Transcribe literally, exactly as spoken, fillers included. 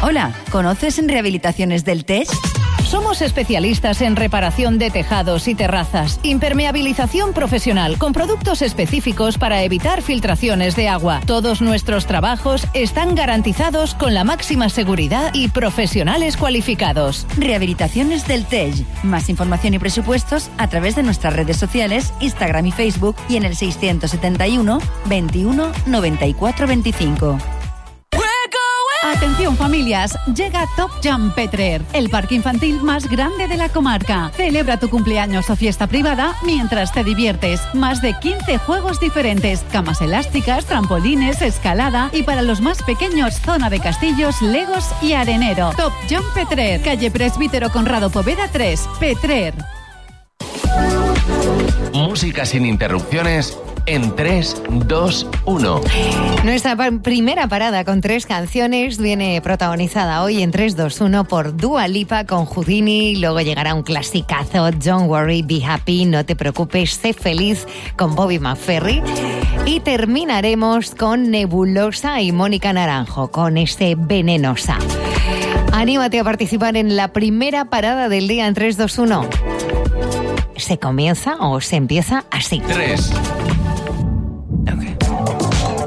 Hola, ¿conoces en Rehabilitaciones del Tej? Somos especialistas en reparación de tejados y terrazas, impermeabilización profesional con productos específicos para evitar filtraciones de agua. Todos nuestros trabajos están garantizados con la máxima seguridad y profesionales cualificados. Rehabilitaciones del Tej. Más información y presupuestos a través de nuestras redes sociales, Instagram y Facebook y en el seiscientos setenta y uno, veintiuno, noventa y cuatro, veinticinco. Atención familias, llega Top Jump Petrer, el parque infantil más grande de la comarca. Celebra tu cumpleaños o fiesta privada mientras te diviertes. Más de quince juegos diferentes, camas elásticas, trampolines, escalada y para los más pequeños zona de castillos, legos y arenero. Top Jump Petrer, calle Presbítero Conrado Poveda tres, Petrer. Música sin interrupciones en tres, dos, uno. Nuestra primera parada con tres canciones viene protagonizada hoy en tres, dos, uno por Dua Lipa con Houdini. Luego llegará un clasicazo, Don't Worry, Be Happy, No te preocupes, sé feliz con Bobby McFerrin. Y terminaremos con Nebulosa y Mónica Naranjo con este Venenosa. Anímate a participar en la primera parada del día en tres, dos, uno. Se comienza o se empieza así. tres,